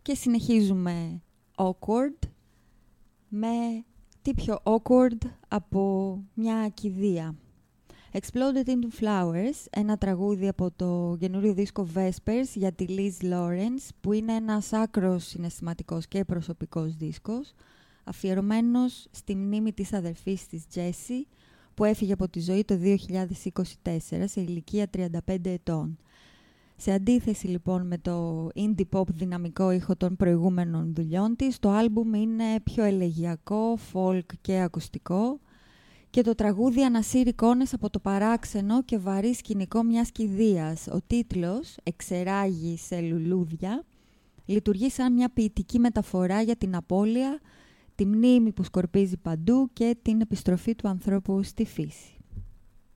και συνεχίζουμε awkward με τι πιο awkward από μια κηδεία. Exploded into Flowers, ένα τραγούδι από το καινούριο δίσκο Vespers για τη Liz Lawrence, που είναι ένας άκρος συναισθηματικός και προσωπικός δίσκος, αφιερωμένος στη μνήμη της αδελφής της Jessie, που έφυγε από τη ζωή το 2024 σε ηλικία 35 ετών. Σε αντίθεση λοιπόν με το indie pop δυναμικό ήχο των προηγούμενων δουλειών της, το άλμπουμ είναι πιο ελεγγυακό, folk και ακουστικό και το τραγούδι ανασύρει εικόνες από το παράξενο και βαρύ σκηνικό μιας κηδείας. Ο τίτλος «Εξεράγει σε λουλούδια» λειτουργεί σαν μια ποιητική μεταφορά για την απώλεια, τη μνήμη που σκορπίζει παντού και την επιστροφή του ανθρώπου στη φύση.